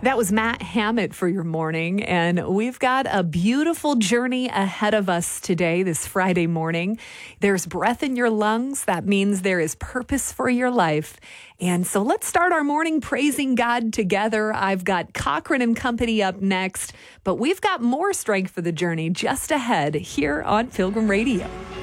That was Matt Hammett for your morning, and we've got a beautiful journey ahead of us today, this Friday morning. There's breath in your lungs. That means there is purpose for your life. And so let's start our morning praising God together. I've got Cochran and Company up next, but we've got more Strength for the Journey just ahead here on Pilgrim Radio.